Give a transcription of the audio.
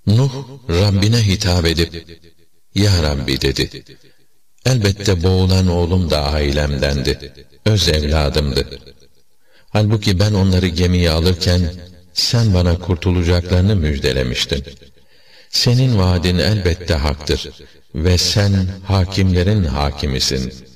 Nuh Rabbine hitap edip, "Ya Rabbi," dedi, "elbette boğulan oğlum da ailemdendi, öz evladımdı. Halbuki ben onları gemiye alırken, sen bana kurtulacaklarını müjdelemiştin. Senin vaadin elbette haktır ve sen hakimlerin hakimisin.